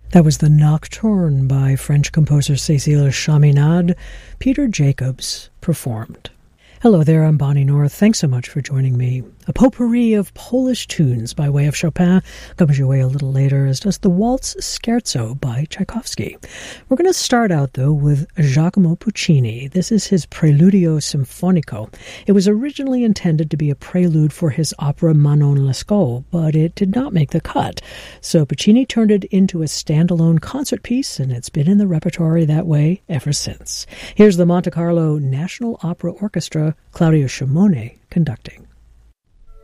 That was the Nocturne by French composer Cécile Chaminade. Peter Jacobs performed. Hello there, I'm Bonnie North. Thanks so much for joining me. A potpourri of Polish tunes by way of Chopin comes your way a little later, as does the Waltz Scherzo by Tchaikovsky. We're going to start out, though, with Giacomo Puccini. This is his Preludio Sinfonico. It was originally intended to be a prelude for his opera Manon Lescaut, but it did not make the cut. So Puccini turned it into a standalone concert piece, and it's been in the repertory that way ever since. Here's the Monte Carlo National Opera Orchestra, Claudio Scimone conducting.